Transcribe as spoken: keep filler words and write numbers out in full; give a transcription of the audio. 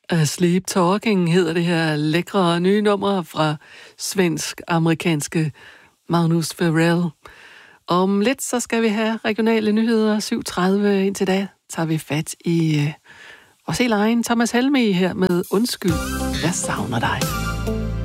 Sleep Talking hedder det her lækre nye nummer fra svensk-amerikanske Magnus Ferrell. Om lidt så skal vi have regionale nyheder syv tredive. Indtil da tager vi fat i øh, vores helt egen Thomas Helmig her med Undskyld, jeg savner dig.